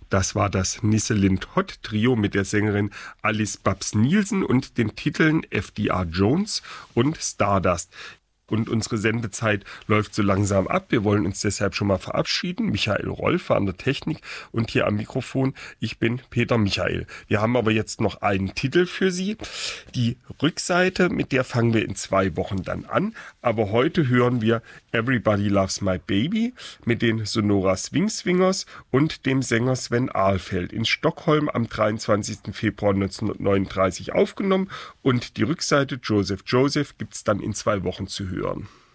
Das war das Nisseland Hot Trio mit der Sängerin Alice Babs Nielsen und den Titeln FDR Jones und Stardust. Und unsere Sendezeit läuft so langsam ab. Wir wollen uns deshalb schon mal verabschieden. Michael Rolf war an der Technik und hier am Mikrofon. Ich bin Peter Michael. Wir haben aber jetzt noch einen Titel für Sie. Die Rückseite, mit der fangen wir in 2 Wochen dann an. Aber heute hören wir Everybody Loves My Baby mit den Sonora Swing Swingers und dem Sänger Sven Ahlfeld in Stockholm am 23. Februar 1939 aufgenommen. Und die Rückseite Joseph Joseph gibt's dann in 2 Wochen zu hören.